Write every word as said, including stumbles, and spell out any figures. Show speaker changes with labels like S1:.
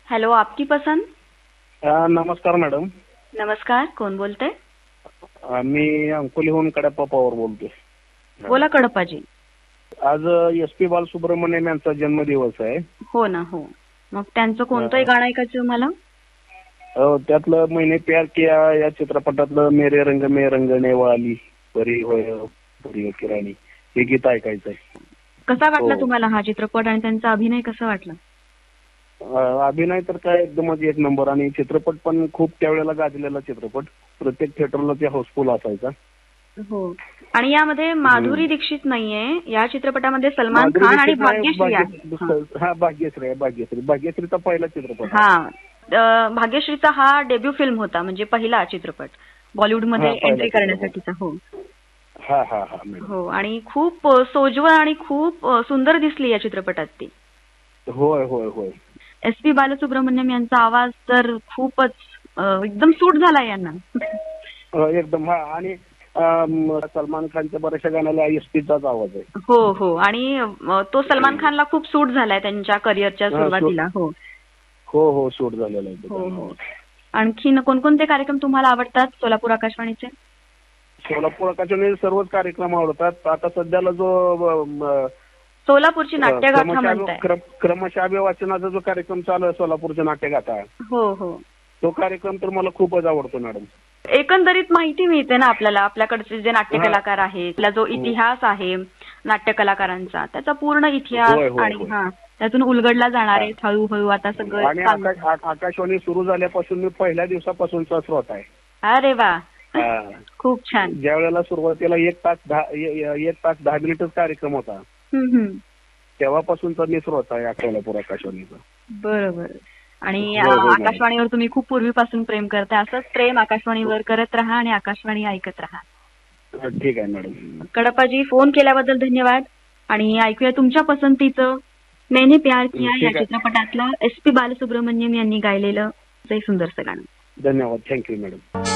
S1: Hello, आपकी पसंद.
S2: अ, नमस्कार मॅडम.
S1: नमस्कार, कोण बोलते?
S2: अ, मी अंकोलीहून कडप्पा पवार बोलतोय.
S1: बोला कडप्पाजी.
S2: आज एस पी बालसुब्रमण्यम यांचा जन्मदिवस आहे.
S1: हो ना, हो. मग त्यांचं कोणतंही गाणं ऐकायचं मला?
S2: अ, त्यातलं मैंने प्यार किया या चित्रपटातलं मेरे रंग में रंगने वाली परी होय परी की राणी हे गीत ऐकायचंय.
S1: कसा वाटला
S2: हो.
S1: तुम्हाला हा चित्रपट आणि त्यांचा अभिनय कसा वाटला?
S2: अ, अभिनय तर काय एकदमच एक नंबर आणि चित्रपट पण खूप त्यावेळेला गाजलेला चित्रपट. प्रत्येक थिएटरला ते हाऊसफुल असायचा.
S1: हो. आणि यामध्ये माधुरी दीक्षित नाहीये. या चित्रपटामध्ये सलमान
S2: माधुरी
S1: खान आणि
S2: दीक्षित नाही,
S1: भाग्यश्री आहे.
S2: भाग्य- हा भाग्यश्री आहे भाग्यश्री भाग्यश्रीचा पहिला चित्रपट आहे.
S1: हा. अ, भाग्यश्रीचा हा डेब्यू फिल्म होता, म्हणजे पहिला चित्रपट बॉलिवूडमध्ये
S2: हा, पहिला
S1: एंट्री
S2: चित्रपट.
S1: करण्यासाठीचा. हो
S2: हा हा हा मॅडम.
S1: हो. आणि खूप अ, सोज्वळ आणि खूप अ, सुंदर दिसली या चित्रपटात ती.
S2: होय होय होय.
S1: एस पी बालसुब्रमण्यम यांचा आवाज तर खूपच अ, एकदम सूट झाला यांना.
S2: अ, एकदम हा. आणि अम, सलमान खानच्या बऱ्याचशा गाण्याला एसपीचाच आवाज आहे.
S1: हो हो. आणि अ, तो सलमान खानला खूप सूट झालाय त्यांच्या करिअरच्या
S2: हा,
S1: सुरुवातीला. हो
S2: हो हो सूट झालेला आहे तो
S1: हो
S2: गाणं.
S1: हो. आणखीन कोणकोणते कार्यक्रम तुम्हाला आवडतात सोलापूर आकाशवाणीचे?
S2: सोलापूर आकाशवाणी सर्वच कार्यक्रम आवडतात. आता सध्याला जो अम,
S1: सोलापूरची
S2: अ,
S1: नाट्यगाथा
S2: क्रमशः
S1: म्हणताय.
S2: क्रम- क्रमशः अभिवाचनाचा जो कार्यक्रम चालू आहे सोलापूरच्या नाट्यगाथा,
S1: हो हो.
S2: तो कार्यक्रम तर मला खूपच आवडतो मॅडम.
S1: एकंदरीत माहिती मिळते ना आपल्याला, आपल्याकडचे जे नाट्य
S2: हा.
S1: कलाकार आहेत, आपला जो इतिहास आहे नाट्य कलाकारांचा, त्याचा पूर्ण इतिहास
S2: होय, होय,
S1: आणि
S2: होय.
S1: हा त्यातून उलगडला जाणार आहे हळूहळू आता सगळं
S2: आणि
S1: चालू.
S2: आकाश आ- आकाशवाणी सुरू झाल्यापासून मी पहिल्या दिवसापासूनचा श्रोता आहे.
S1: अरे वा,
S2: हा.
S1: खूप छान.
S2: ज्या वेळेला सुरुवातीला एक तास दहा ए- एक तास दहा मिनिटच कार्यक्रम होता,
S1: हम्म हम्म.
S2: तेव्हापासूनचा मी श्रोता आहे सोलापूर आकाशवाणीचा.
S1: बरोबर. आणि
S2: हो, हो, मॅडम.
S1: आकाशवाणीवर तुम्ही खूप पूर्वीपासून प्रेम करताय. असंच प्रेम आकाशवाणीवर करत राहा आणि आकाशवाणी ऐकत राहा.
S2: ठीक आहे मॅडम.
S1: कडप्पाजी, फोन केल्याबद्दल धन्यवाद. आणि ऐकूया तुमच्या पसंतीचं मैंने प्यार किया या
S2: ठीक आहे.
S1: चित्रपटातलं एस पी बालसुब्रमण्यम यांनी गायलेलं ते सुंदरसं गाणं.
S2: धन्यवाद. Thank you madam.